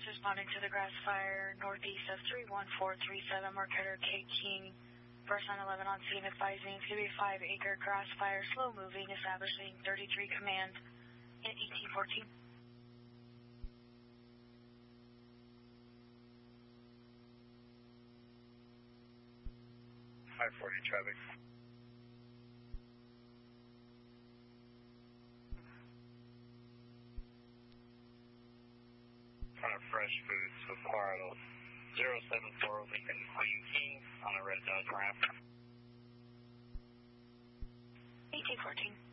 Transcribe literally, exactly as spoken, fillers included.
responding to the grass fire northeast of three one four three seven, Marketer K King, First nine eleven on scene advising it's going to be a five acre grass fire, slow moving, establishing thirty-three command in eighteen fourteen. five forty traffic. Front of Fresh Foods with Quarrel zero seven four Lincoln Queen King on a red Dodge Ram. eighteen fourteen.